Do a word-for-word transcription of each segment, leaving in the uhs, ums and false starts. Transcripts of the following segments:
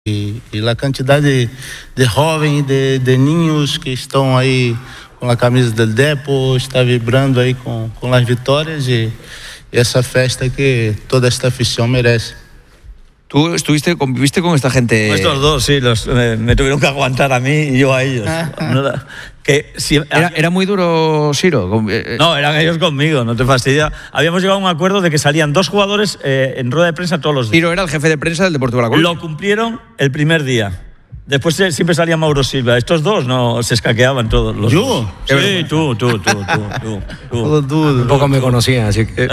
Y, y la cantidad de, de jóvenes, de, de niños que están ahí con la camisa del Depor, está vibrando ahí con, con las victorias y, y esa fiesta que toda esta afición merece. ¿Tú estuviste, conviviste con esta gente? Con estos dos, sí, los, me, me tuvieron que aguantar a mí y yo a ellos. No, que, si, ¿Era, ¿Era muy duro, Siro? No, eran ellos conmigo, no te fastidia. Habíamos llegado a un acuerdo de que salían dos jugadores eh, en rueda de prensa todos los días. Siro era el jefe de prensa del Deportivo La Coruña. Lo cumplieron el primer día. Después siempre salía Mauro Silva. Estos dos no se escaqueaban todos. Los ¿Yo? Dos. Sí, tú, tú, tú, tú, tú, tú. tú Un poco me conocían, así que...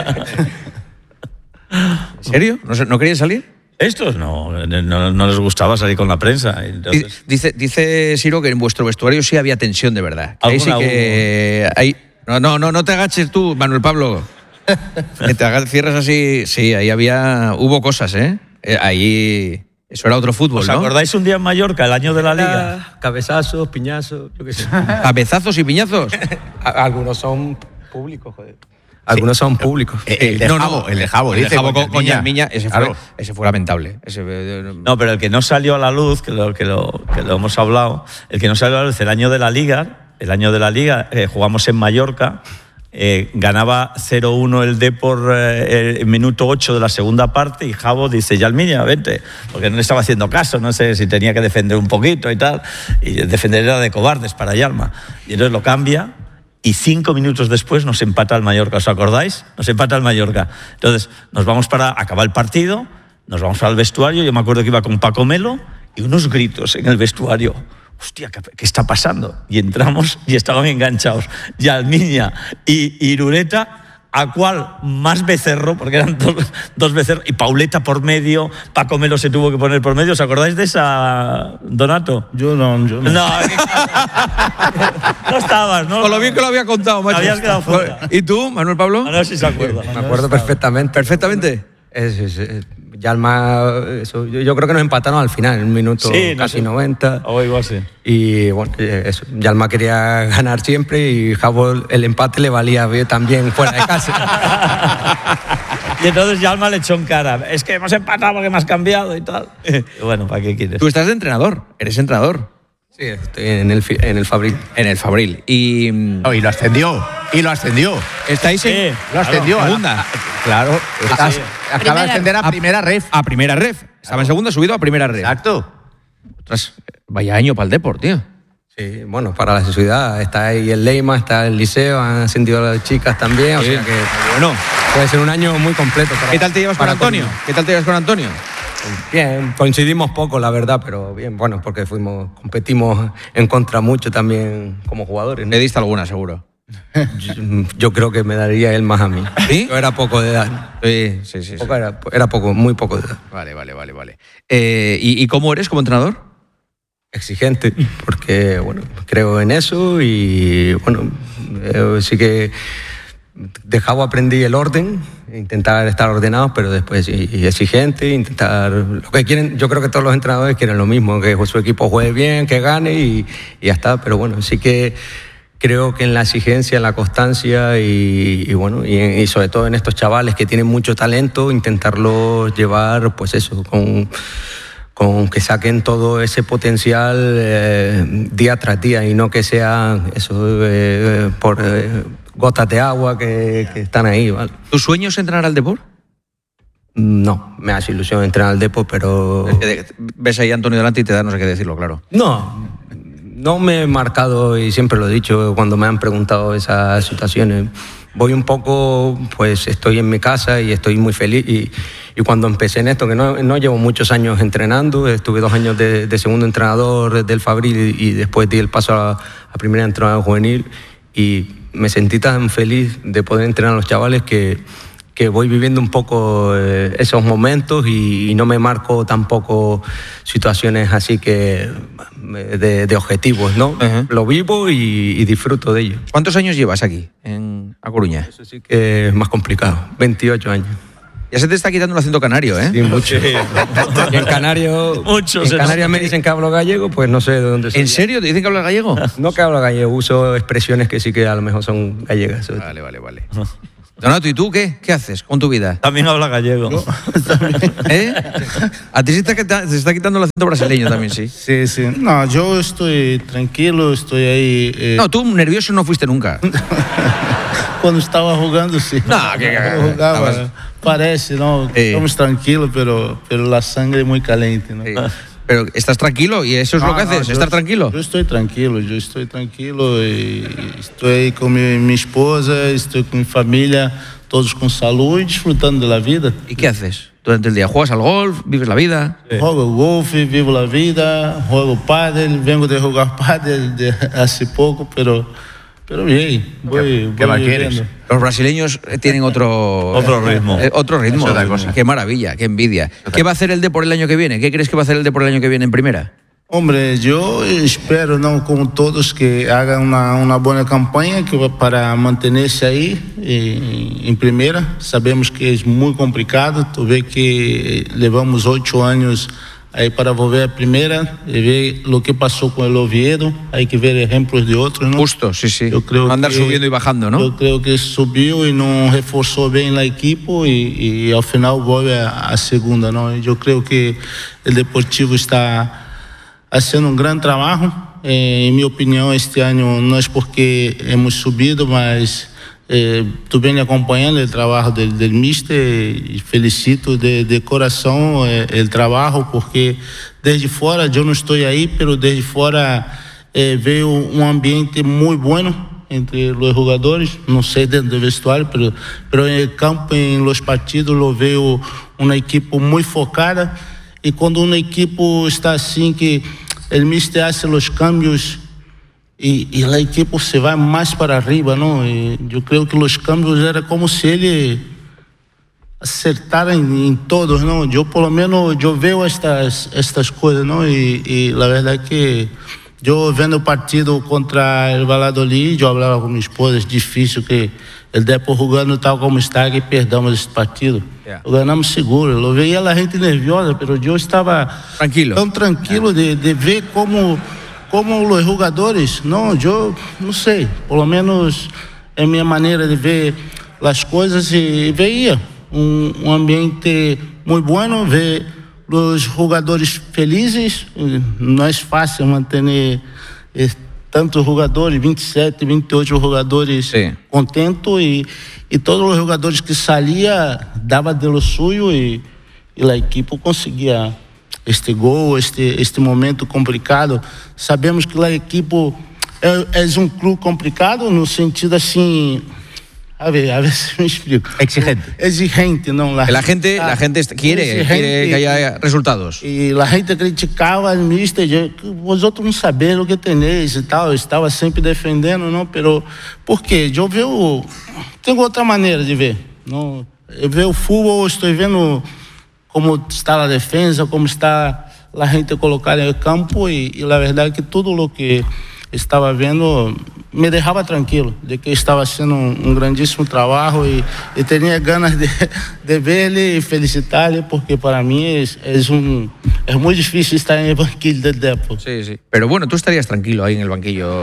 ¿En serio? ¿No, ¿No querían salir? Estos no, no, no les gustaba salir con la prensa. Entonces... Dice, dice Siro que en vuestro vestuario sí había tensión de verdad. Que ahí sí que hay... No, no, no, no te agaches tú, Manuel Pablo. Que te hagas, cierras así. Sí, ahí había... Hubo cosas, ¿eh? Ahí... Eso era otro fútbol, ¿Os ¿no? ¿Os acordáis un día en Mallorca, el año de la Liga? Cabezazos, piñazos, yo qué sé. ¿Cabezazos y piñazos? Algunos son públicos, joder. Algunos sí. son públicos. El, el de no, Jabo, no, el de Jabo, el de Jabo con, con Yarmiña, ese, claro. ese fue lamentable. Ese, no, pero el que no salió a la luz, que lo, que, lo, que lo hemos hablado, el que no salió a la luz el año de la Liga, el año de la Liga, eh, jugamos en Mallorca, eh, ganaba cero uno el Depor eh, el minuto ocho de la segunda parte y Jabo dice, Yarmiña, vente, porque no le estaba haciendo caso, no sé si tenía que defender un poquito y tal, y defender era de cobardes para Yarma. Y entonces lo cambia. Y cinco minutos después nos empata el Mallorca, ¿os acordáis? Nos empata el Mallorca. Entonces, nos vamos para acabar el partido, nos vamos para el vestuario, yo me acuerdo que iba con Paco Melo, y unos gritos en el vestuario. Hostia, ¿qué, qué está pasando? Y entramos y estaban enganchados Yarmiña y Irureta, a cual más becerro, porque eran dos, dos becerros, y Pauleta por medio, Paco Melo se tuvo que poner por medio. ¿Os acordáis de esa, Donato? Yo no, yo no. No, no estabas, ¿no? Con lo bien que lo había contado, macho. Habías quedado fuera. ¿Y tú, Manuel Pablo? A ver si se acuerda. Me acuerdo perfectamente. ¿Perfectamente? Es, es, es, Yalma, eso, yo, yo creo que nos empataron al final, en un minuto sí, casi no sé. noventa. O igual sí. Y bueno, eso, Yalma quería ganar siempre y Jabo el empate le valía bien también fuera de casa. Y entonces Yalma le echó en cara, es que hemos empatado porque me has cambiado y tal. Y bueno, ¿para qué quieres? Tú estás de entrenador, eres entrenador. Sí, estoy en el, en el Fabril. En el Fabril. Y, oh, y lo ascendió. Y lo ascendió. ¿Estáis en...? Sí, lo ascendió. Claro, segunda. A, a, claro. Estás, sí. Acaba primera, de ascender a, a primera ref. A primera ref. Estaba claro. en segunda, subido a primera ref. Exacto. Ostras, vaya año para el Depor, tío. Sí, bueno, para la ciudad. Está ahí el Leima, está el Liceo, han ascendido las chicas también. Sí. O sea que, bueno, puede ser un año muy completo. Para, ¿Qué tal te llevas con Antonio? Con... ¿Qué tal te llevas con Antonio? Bien, coincidimos poco, la verdad, pero bien, bueno, porque fuimos, competimos en contra mucho también como jugadores, ¿no? Le diste alguna, seguro. Yo, yo creo que me daría él más a mí. ¿Sí? Yo era poco de edad. Sí, sí, sí. Poco sí. Era, era poco, muy poco de edad. Vale, vale, vale, vale. Eh, ¿y, ¿Y cómo eres como entrenador? Exigente, porque, bueno, creo en eso y, bueno, eh, sí que de Jabo aprendí el orden, intentar estar ordenados, pero después y exigente, intentar lo que quieren. Yo creo que todos los entrenadores quieren lo mismo, que su equipo juegue bien, que gane y, y ya está. Pero bueno, sí que creo que en la exigencia, en la constancia y, y bueno, y, y sobre todo en estos chavales que tienen mucho talento, intentarlos llevar, pues eso, con con que saquen todo ese potencial eh, día tras día y no que sea eso eh, por eh, gotas de agua que, que están ahí, ¿vale? ¿Tu sueño es entrenar al Depor? No, me hace ilusión entrenar al Depor, pero... Ves ahí a Antonio delante y te da no sé qué decirlo, claro. No, no me he marcado y siempre lo he dicho cuando me han preguntado esas situaciones. Voy un poco, pues estoy en mi casa y estoy muy feliz y, y cuando empecé en esto, que no, no llevo muchos años entrenando, estuve dos años de, de segundo entrenador del Fabril y, y después di el paso a, a primera entrenador juvenil y me sentí tan feliz de poder entrenar a los chavales que, que voy viviendo un poco eh, esos momentos y, y no me marco tampoco situaciones así que de, de objetivos, ¿no? Uh-huh. Lo vivo y, y disfruto de ello. ¿Cuántos años llevas aquí, en A Coruña? Eso sí que es más complicado, veintiocho años. Ya se te está quitando el acento canario, ¿eh? Sí, mucho. Y en Canario, Muchos, en Canarias me dicen que hablo gallego, pues no sé de dónde soy. ¿En serio? ¿Te dicen que hablas gallego? No que hablo gallego, uso expresiones que sí que a lo mejor son gallegas. Vale, vale, vale. Donato, ¿y tú qué? ¿Qué haces con tu vida? También habla gallego. Yo, también. ¿Eh? A ti se te, está, se está quitando el acento brasileño también, sí. Sí, sí. No, yo estoy tranquilo, estoy ahí. Eh, No, tú nervioso no fuiste nunca. Cuando estaba jugando, sí. No, que- Cuando jugaba, estabas- parece, ¿no? Sí. Estamos tranquilos, pero, pero la sangre es muy caliente, ¿no? Sí. Pero estás tranquilo y eso es lo No, que no, haces, yo- estar tranquilo. Yo estoy tranquilo, yo estoy tranquilo y estoy ahí con mi, mi esposa, estoy con mi familia, todos con salud y disfrutando de la vida. ¿Y qué haces durante el día? ¿Juegas al golf? ¿Vives la vida? Juego golf, vivo la vida, juego pádel, vengo de jugar pádel de hace poco, pero, pero bien, voy, qué voy mal quieres? viviendo. Los brasileños eh, tienen otro... Otro ritmo. eh, otro ritmo. Es otra cosa. Qué maravilla, qué envidia. ¿Qué va a hacer el Depor el año que viene? ¿Qué crees que va a hacer el Depor el año que viene en primera? Hombre, yo espero, ¿no? Como todos, que hagan una, una buena campaña que va para mantenerse ahí eh, en primera. Sabemos que es muy complicado, tú ves que llevamos ocho años ahí para volver a primera, y ver lo que pasó con el Oviedo, hay que ver ejemplos de otros, ¿no? Justo, sí, sí. Yo creo No andar que- subiendo y bajando, ¿no? Yo creo que subió y no reforzó bien el equipo y, y al final vuelve a, a segunda, ¿no? Yo creo que el Deportivo está haciendo un gran trabajo. Eh, en mi opinión, este año no es porque hemos subido, mas eh, tú vienes acompañando el trabajo del, del míster y felicito de, de corazón eh, el trabajo, porque desde fuera, yo no estoy ahí, pero desde fuera eh, veo un ambiente muy bueno entre los jugadores, no sé dentro del vestuario, pero, pero en el campo, en los partidos, lo veo una equipo muy focada. Y cuando un equipo está así, que el míster hace los cambios y, y el equipo se va más para arriba, ¿no? Y yo creo que los cambios era como si él acertara en, en todos, ¿no? Yo por lo menos, yo veo estas, estas cosas, ¿no? Y, y la verdad que yo viendo el partido contra el Valladolid, yo hablaba con mi esposa, es difícil que el Depor jugando tal como está, que perdamos esse partido. Yeah. Lo ganamos seguro. Lo veía la gente nerviosa, pero yo estaba Tranquilo. tan tranquilo de, de ver como, como los jugadores, no, yo no sé, por lo menos é minha maneira de ver as coisas e veía um, um ambiente muito bueno, ver os jogadores felizes. Não é fácil manter eh, tantos jogadores, vinte e sete, vinte e oito jogadores Sim. contentos e, e todos os jogadores que saíam dava de lo suyo e, e a equipe conseguia este gol, este, este momento complicado. Sabemos que a equipe é, é um clube complicado no sentido assim, a ver, a ver si me explico. Exigente. Exigente, não. Que la gente, la gente est- quiere, quiere que haya resultados. E a gente criticava o mister, vosotros não saberam o que tenéis e tal. Eu estava sempre defendendo, não, pero por quê? Eu vejo, tenho outra maneira de ver. Não, eu vejo o futebol, estou vendo como está a defesa, como está a gente colocada no campo e, e a verdade é que tudo o que estava vendo me deixava tranquilo, de que estava sendo um, um grandíssimo trabalho e, e tinha ganas de, de ver-lhe e felicitar-lhe, porque para mim é, é, um, é muito difícil estar no banquillo del Depor. Sí, sí. Pero bueno, tú estarías tranquilo ahí en el banquillo.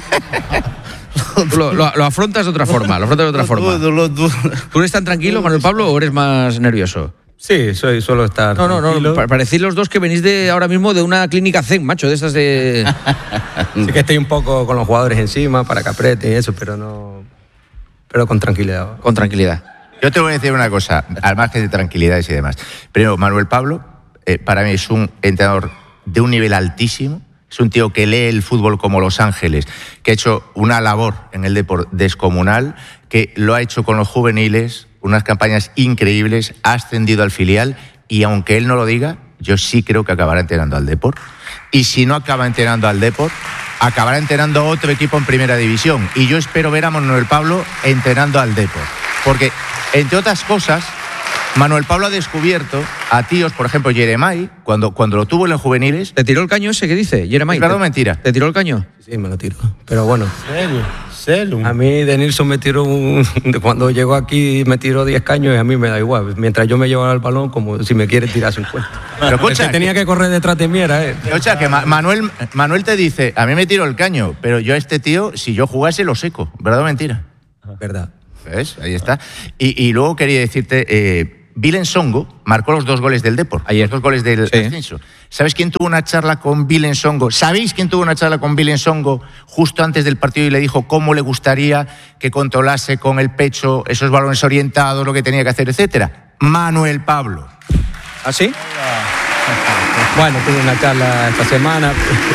lo, lo- lo afrontas de otra forma, lo afrontas de otra Lo forma. dudo, lo dudo. ¿Tú eres tan tranquilo, Manuel Pablo, o eres más nervioso? Sí, soy, suelo estar No, no, no. tranquilo. pa- Parecéis los dos que venís de ahora mismo de una clínica Zen, macho, de esas de. Sí que estoy un poco con los jugadores encima para que aprieten y eso, pero no... Pero con tranquilidad. con tranquilidad. Yo te voy a decir una cosa, al margen de tranquilidades y demás. Primero, Manuel Pablo, eh, para mí es un entrenador de un nivel altísimo. Es un tío que lee el fútbol como Los Ángeles, que ha hecho una labor en el deporte descomunal, que lo ha hecho con los juveniles, unas campañas increíbles, ha ascendido al filial y aunque él no lo diga, yo sí creo que acabará entrenando al Depor. Y si no acaba entrenando al Depor, acabará entrenando a otro equipo en primera división. Y yo espero ver a Manuel Pablo entrenando al Depor. Porque, entre otras cosas, Manuel Pablo ha descubierto a tíos, por ejemplo, Jeremai, cuando, cuando lo tuvo en los juveniles. ¿Te tiró el caño ese que dice, Jeremiah? ¿Es verdad o ¿Te- mentira? ¿Te tiró el caño? Sí, me lo tiro. Pero bueno, Sério? Sério? a mí de Nilsson me tiró un... Cuando llegó aquí me tiró diez caños y a mí me da igual. Mientras yo me llevaba el balón, como si me quiere tirar cincuenta. Pero escucha, El que tenía que correr detrás de mí era él. O sea, que Ma- Manuel, Manuel te dice, a mí me tiro el caño, pero yo a este tío, si yo jugase, lo seco. ¿Verdad o mentira? Verdad. ¿Ves? Ahí está. Y, y luego quería decirte, eh, Bilen Songo marcó los dos goles del Depor, ayer, los dos goles del sí. ascenso. ¿Sabes quién tuvo una charla con Bilen Songo? ¿Sabéis quién tuvo una charla con Bilen Songo justo antes del partido y le dijo cómo le gustaría que controlase con el pecho esos balones orientados, lo que tenía que hacer, etcétera? Manuel Pablo. ¿Ah, sí? Bueno, tuve una charla esta semana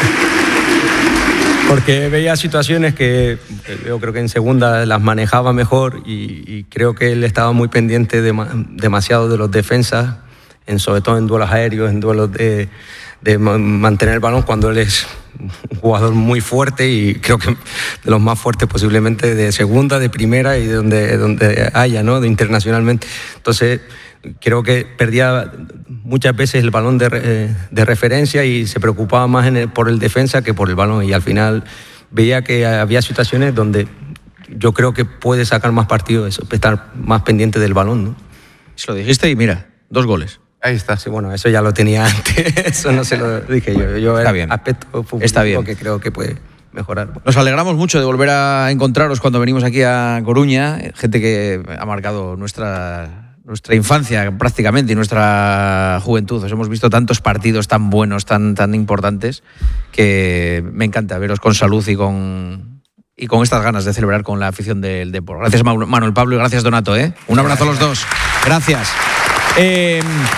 porque veía situaciones que yo creo que en segunda las manejaba mejor y, y creo que él estaba muy pendiente de, demasiado de los defensas, en, sobre todo en duelos aéreos, en duelos de, de mantener el balón cuando él es un jugador muy fuerte y creo que de los más fuertes posiblemente de segunda, de primera y de donde, donde haya, ¿no? De internacionalmente. Entonces creo que perdía muchas veces el balón de, de referencia y se preocupaba más en el, por el defensa que por el balón y al final veía que había situaciones donde yo creo que puede sacar más partido eso, estar más pendiente del balón, ¿no? Se lo dijiste y mira, dos goles. Ahí está. Sí, bueno, eso ya lo tenía antes, eso no se lo dije yo. Yo está bien. Aspecto futbolístico está bien. Que creo que puede mejorar. Nos alegramos mucho de volver a encontraros cuando venimos aquí a Coruña, gente que ha marcado nuestra, nuestra infancia prácticamente y nuestra juventud. Os hemos visto tantos partidos tan buenos, tan, tan importantes, que me encanta veros con salud y con, y con estas ganas de celebrar con la afición del Depor. Gracias Manuel Pablo y gracias Donato, ¿eh? Un abrazo a los dos. Gracias. Eh,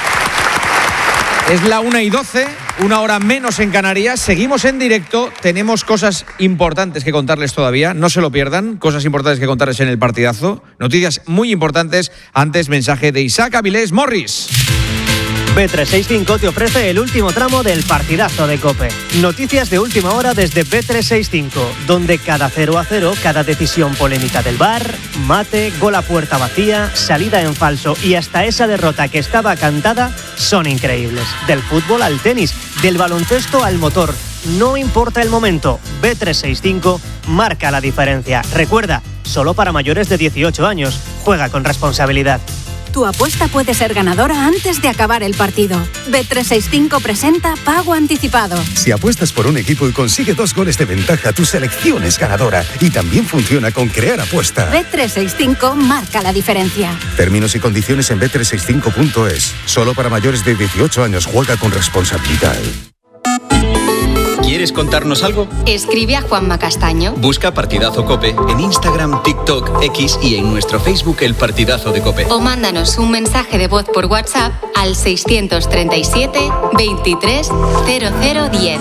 Es la una y doce, una hora menos en Canarias. Seguimos en directo. Tenemos cosas importantes que contarles todavía. No se lo pierdan. Cosas importantes que contarles en el partidazo. Noticias muy importantes. Antes, mensaje de Isaac Avilés Morris. B trescientos sesenta y cinco te ofrece el último tramo del partidazo de COPE. Noticias de última hora desde B trescientos sesenta y cinco, donde cada cero a cero, cada decisión polémica del V A R, mate, gol a puerta vacía, salida en falso y hasta esa derrota que estaba cantada son increíbles. Del fútbol al tenis, del baloncesto al motor. No importa el momento, B trescientos sesenta y cinco marca la diferencia. Recuerda, solo para mayores de dieciocho años. Juega con responsabilidad. Tu apuesta puede ser ganadora antes de acabar el partido. B trescientos sesenta y cinco presenta Pago Anticipado. Si apuestas por un equipo y consigue dos goles de ventaja, tu selección es ganadora. Y también funciona con Crear Apuesta. B trescientos sesenta y cinco marca la diferencia. Términos y condiciones en B trescientos sesenta y cinco punto es. Solo para mayores de dieciocho años. Juega con responsabilidad. ¿Quieres contarnos algo? Escribe a Juanma Castaño. Busca Partidazo COPE en Instagram, TikTok, X y en nuestro Facebook El Partidazo de COPE. O mándanos un mensaje de voz por WhatsApp al seiscientos treinta y siete, veintitrés, cero cero diez.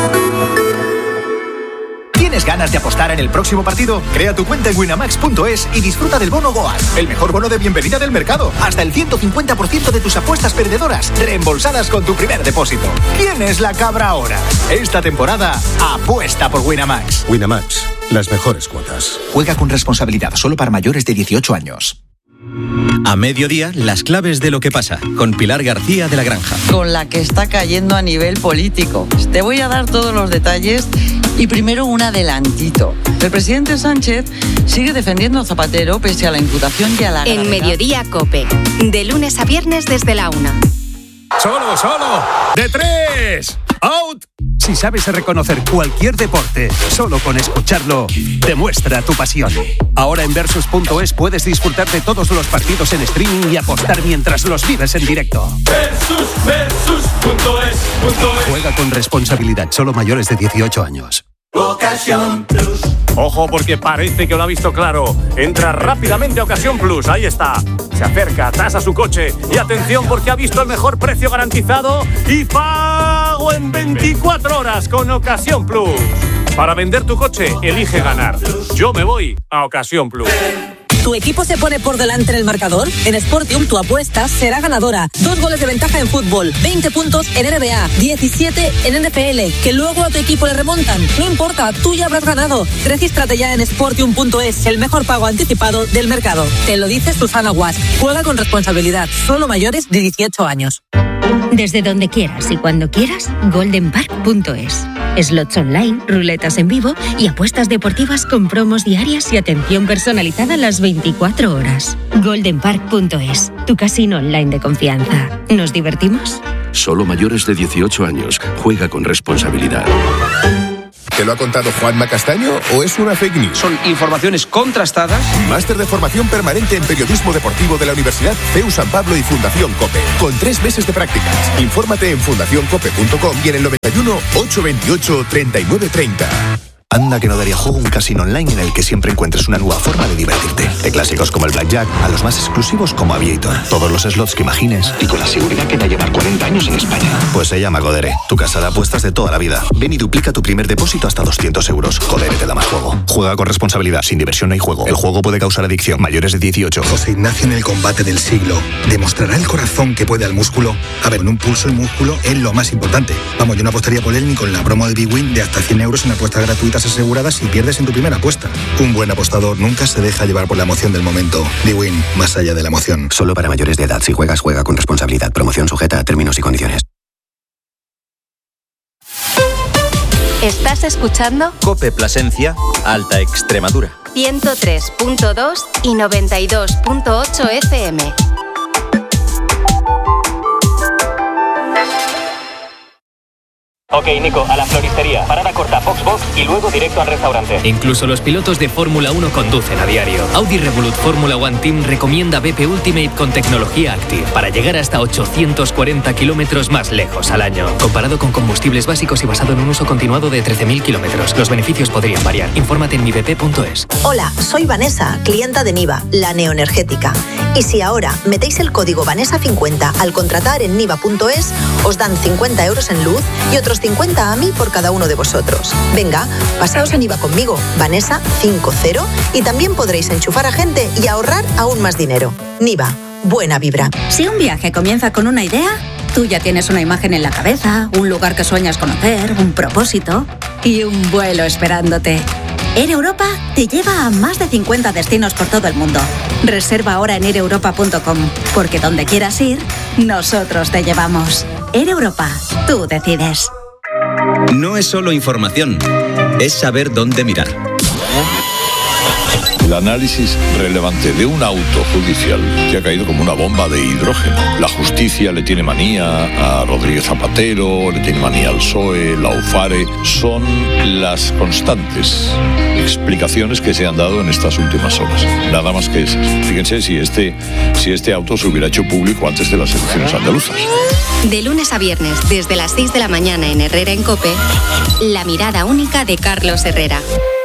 ¿Tienes ganas de apostar en el próximo partido? Crea tu cuenta en winamax punto es y disfruta del bono Goal, el mejor bono de bienvenida del mercado. Hasta el ciento cincuenta por ciento de tus apuestas perdedoras reembolsadas con tu primer depósito. ¿Quién es la cabra ahora? Esta temporada, apuesta por Winamax. Winamax, las mejores cuotas. Juega con responsabilidad, solo para mayores de dieciocho años. A mediodía, las claves de lo que pasa, con Pilar García de la Granja. Con la que está cayendo a nivel político. Te voy a dar todos los detalles y primero un adelantito. El presidente Sánchez sigue defendiendo a Zapatero pese a la imputación y a la gravedad. En Mediodía COPE, de lunes a viernes desde la una. ¡Solo, solo! ¡De tres! ¡Out! Si sabes reconocer cualquier deporte, solo con escucharlo, demuestra tu pasión. Ahora en Versus punto es puedes disfrutar de todos los partidos en streaming y apostar mientras los vives en directo. Versus, Versus punto es, punto es. Juega con responsabilidad, solo mayores de dieciocho años. Ocasión Plus. Ojo porque parece que lo ha visto claro. Entra rápidamente a Ocasión Plus, ahí está. Se acerca, tasa su coche y atención porque ha visto el mejor precio garantizado y pago en veinticuatro horas con Ocasión Plus. Para vender tu coche, elige ganar. Yo me voy a Ocasión Plus. ¿Tu equipo se pone por delante en el marcador? En Sportium tu apuesta será ganadora. Dos goles de ventaja en fútbol, veinte puntos en N B A, diecisiete en N F L, que luego a tu equipo le remontan. No importa, tú ya habrás ganado. Regístrate ya en Sportium punto es, el mejor pago anticipado del mercado. Te lo dice Susana Guas. Juega con responsabilidad, solo mayores de dieciocho años. Desde donde quieras y cuando quieras, golden park punto es. Slots online, ruletas en vivo y apuestas deportivas con promos diarias y atención personalizada las veinticuatro horas. golden park punto es, tu casino online de confianza. ¿Nos divertimos? Solo mayores de dieciocho años. Juega con responsabilidad. ¿Te lo ha contado Juanma Castaño o es una fake news? Son informaciones contrastadas. Máster de formación permanente en periodismo deportivo de la Universidad C E U San Pablo y Fundación COPE, con tres meses de prácticas. Infórmate en fundación cope punto com y en el noventa y uno, ochocientos veintiocho, treinta y nueve treinta. Anda que no daría juego un casino online en el que siempre encuentres una nueva forma de divertirte. De clásicos como el Blackjack a los más exclusivos como Aviator. Todos los slots que imagines y con la seguridad que da llevar cuarenta años en España. Pues se llama Codere, tu casa de apuestas de toda la vida. Ven y duplica tu primer depósito hasta doscientos euros. Codere te da más juego. Juega con responsabilidad. Sin diversión no hay juego. El juego puede causar adicción. Mayores de dieciocho. José Ignacio en el combate del siglo. ¿Demostrará el corazón que puede al músculo? A ver, en un pulso el músculo es lo más importante. Vamos, yo no apostaría por él ni con la promo de Big Win de hasta cien euros en apuestas gratuitas aseguradas y pierdes en tu primera apuesta. Un buen apostador nunca se deja llevar por la emoción del momento. D-Win, más allá de la emoción. Solo para mayores de edad. Si juegas, juega con responsabilidad. Promoción sujeta a términos y condiciones. ¿Estás escuchando? COPE Plasencia, Alta Extremadura. ciento tres punto dos y noventa y dos punto ocho F M. Ok, Nico, a la floristería. Parada corta, box box y luego directo al restaurante. Incluso los pilotos de Fórmula uno conducen a diario. Audi Revolut Fórmula One Team recomienda B P Ultimate con tecnología Active para llegar hasta ochocientos cuarenta kilómetros más lejos al año. Comparado con combustibles básicos y basado en un uso continuado de trece mil kilómetros. Los beneficios podrían variar. Infórmate en mi b p punto es. Hola, soy Vanessa, clienta de Niva, la neoenergética. Y si ahora metéis el código Vanessa cincuenta al contratar en niva punto es, os dan cincuenta euros en luz y otros cincuenta a mí por cada uno de vosotros. Venga, pasaos a Niva conmigo, Vanessa cincuenta, y también podréis enchufar a gente y ahorrar aún más dinero. Niva, buena vibra. Si un viaje comienza con una idea, tú ya tienes una imagen en la cabeza, un lugar que sueñas conocer, un propósito y un vuelo esperándote. Air Europa te lleva a más de cincuenta destinos por todo el mundo. Reserva ahora en air europa punto com, porque donde quieras ir, nosotros te llevamos. Air Europa, tú decides. No es solo información, es saber dónde mirar. El análisis relevante de un auto judicial que ha caído como una bomba de hidrógeno. La justicia le tiene manía a Rodríguez Zapatero, le tiene manía al P S O E, la UFARE. Son las constantes explicaciones que se han dado en estas últimas horas. Nada más que esas. Fíjense si este, si este auto se hubiera hecho público antes de las elecciones andaluzas. De lunes a viernes, desde las seis de la mañana en Herrera en COPE, la mirada única de Carlos Herrera.